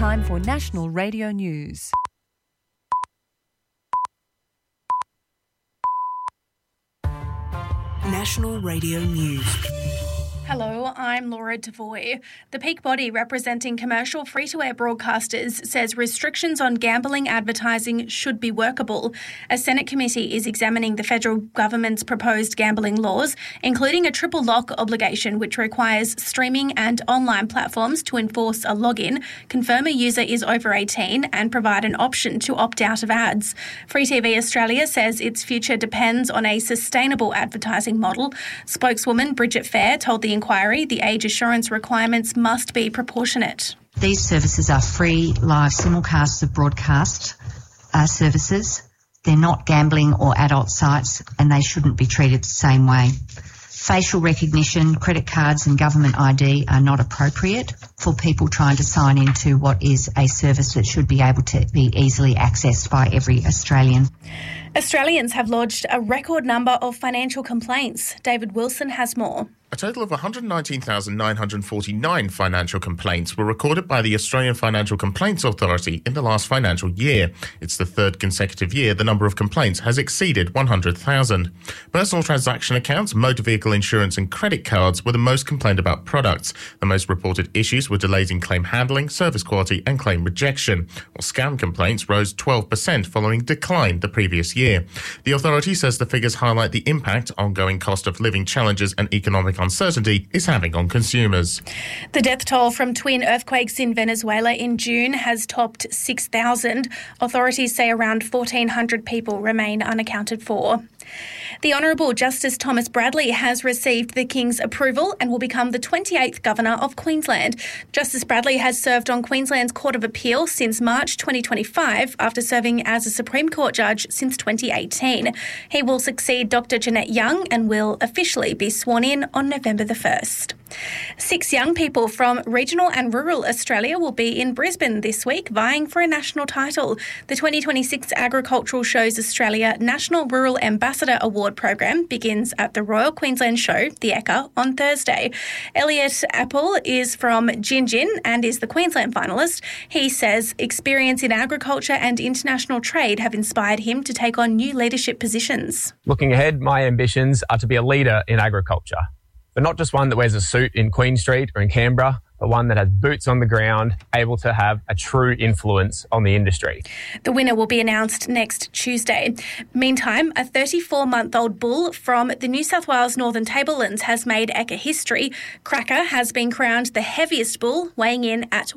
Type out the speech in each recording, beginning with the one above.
time for National Radio News. National Radio News. Hello, I'm Laura Devoy. The peak body representing commercial free-to-air broadcasters says restrictions on gambling advertising should be workable. A Senate committee is examining the federal government's proposed gambling laws, including a triple lock obligation which requires streaming and online platforms to enforce a login, confirm a user is over 18 and provide an option to opt out of ads. Free TV Australia says its future depends on a sustainable advertising model. Spokeswoman Bridget Fair told the inquiry the age assurance requirements must be proportionate. These services are free live simulcasts of broadcast services. They're not gambling or adult sites and they shouldn't be treated the same way. Facial recognition, credit cards and government ID are not appropriate for people trying to sign into what is a service that should be able to be easily accessed by every Australian. Australians have lodged a record number of financial complaints. David Wilson has more. A total of 119,949 financial complaints were recorded by the Australian Financial Complaints Authority in the last financial year. It's the third consecutive year the number of complaints has exceeded 100,000. Personal transaction accounts, motor vehicle insurance and credit cards were the most complained about products. The most reported issues were delays in claim handling, service quality and claim rejection, while scam complaints rose 12% following decline the previous year. The authority says the figures highlight the impact ongoing cost of living challenges and economic uncertainty is having on consumers. The death toll from twin earthquakes in Venezuela in June has topped 6,000. Authorities say around 1,400 people remain unaccounted for. The Honourable Justice Thomas Bradley has received the King's approval and will become the 28th Governor of Queensland. Justice Bradley has served on Queensland's Court of Appeal since March 2025 after serving as a Supreme Court judge since 2018. He will succeed Dr Jeanette Young and will officially be sworn in on November the 1st. 6 young people from regional and rural Australia will be in Brisbane this week vying for a national title. The 2026 Agricultural Shows Australia National Rural Ambassador Award program begins at the Royal Queensland Show, the Ekka, on Thursday. Elliot Apple is from Gin Gin and is the Queensland finalist. He says experience in agriculture and international trade have inspired him to take on new leadership positions. Looking ahead, my ambitions are to be a leader in agriculture, but not just one that wears a suit in Queen Street or in Canberra, but one that has boots on the ground, able to have a true influence on the industry. The winner will be announced next Tuesday. Meantime, a 34-month-old bull from the New South Wales Northern Tablelands has made Ekka history. Cracker has been crowned the heaviest bull, weighing in at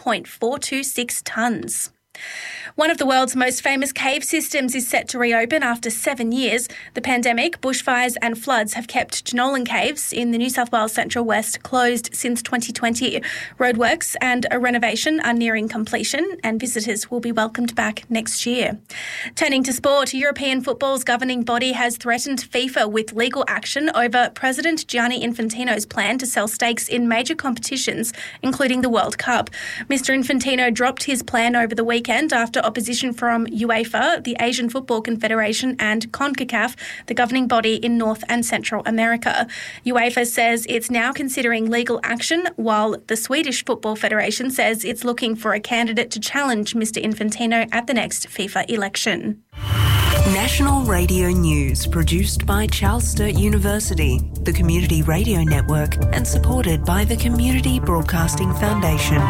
1.426 tonnes. One of the world's most famous cave systems is set to reopen after 7 years. The pandemic, bushfires and floods have kept Jenolan Caves in the New South Wales Central West closed since 2020. Roadworks and a renovation are nearing completion and visitors will be welcomed back next year. Turning to sport, European football's governing body has threatened FIFA with legal action over President Gianni Infantino's plan to sell stakes in major competitions, including the World Cup. Mr Infantino dropped his plan over the weekend after opposition from UEFA, the Asian Football Confederation and CONCACAF, the governing body in North and Central America. UEFA says it's now considering legal action, while the Swedish Football Federation says it's looking for a candidate to challenge Mr Infantino at the next FIFA election. National Radio News, produced by Charles Sturt University, the Community Radio Network, and supported by the Community Broadcasting Foundation.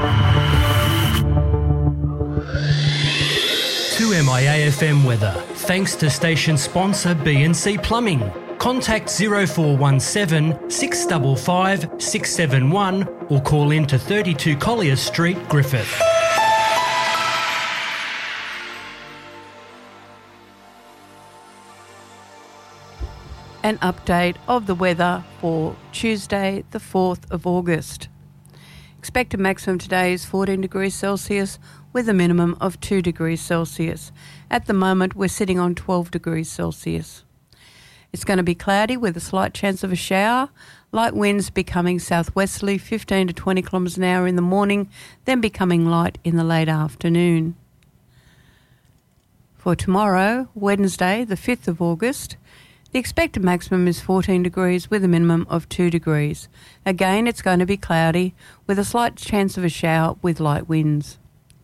2MIA-FM weather, thanks to station sponsor B&C Plumbing. Contact 0417 655 671 or call in to 32 Collier Street, Griffith. An update of the weather for Tuesday, the 4th of August. Expected maximum today is 14 degrees Celsius with a minimum of 2 degrees Celsius. At the moment, we're sitting on 12 degrees Celsius. It's going to be cloudy with a slight chance of a shower. Light winds becoming southwesterly, 15 to 20 kilometres an hour in the morning, then becoming light in the late afternoon. For tomorrow, Wednesday, the 5th of August, The expected maximum is 14 degrees with a minimum of 2 degrees. Again, it's going to be cloudy with a slight chance of a shower with light winds.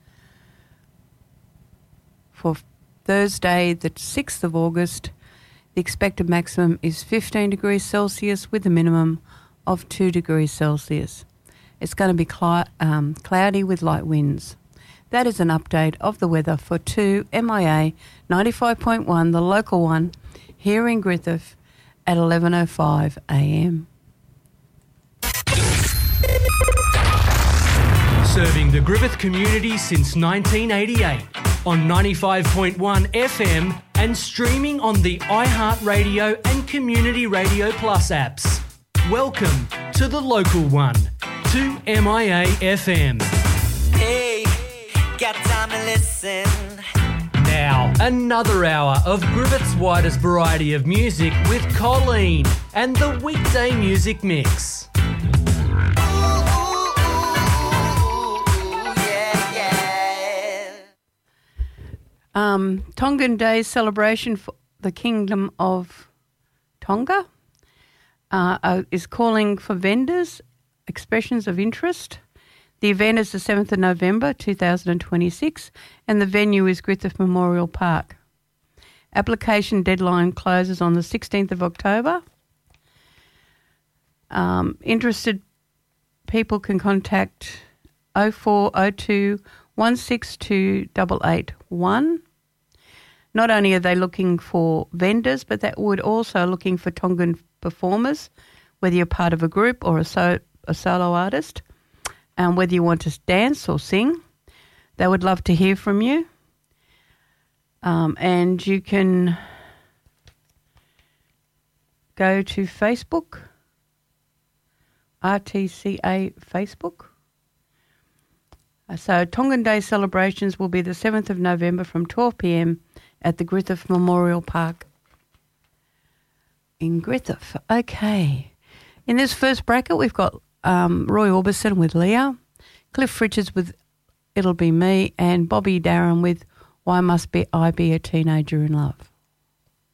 For Thursday, the 6th of August, the expected maximum is 15 degrees Celsius with a minimum of 2 degrees Celsius. It's going to be cloudy with light winds. That is an update of the weather for 2 MIA 95.1, the local one, here in Griffith at 11:05 a.m. Serving the Griffith community since 1988 on 95.1 FM and streaming on the iHeartRadio and Community Radio Plus apps. Welcome to the local one, 2 MIA FM. Hey, got time to listen. Now, another hour of Griffith's widest variety of music with Colleen and the weekday music mix. Tongan Day celebration for the Kingdom of Tonga is calling for vendors, expressions of interest. The event is the 7th of November 2026 and the venue is Griffith Memorial Park. Application deadline closes on the 16th of October. Interested people can contact 0402 162 881. Not only are they looking for vendors, but that would also looking for Tongan performers, whether you're part of a group or a solo artist, whether you want to dance or sing. They would love to hear from you. And you can go to Facebook, RTCA Facebook. So Tongan Day celebrations will be the 7th of November from 12 p.m. at the Griffith Memorial Park in Griffith. Okay. In this first bracket, we've got Roy Orbison with Leah, Cliff Richards with It'll Be Me, and Bobby Darin with Why Must I Be a Teenager in Love.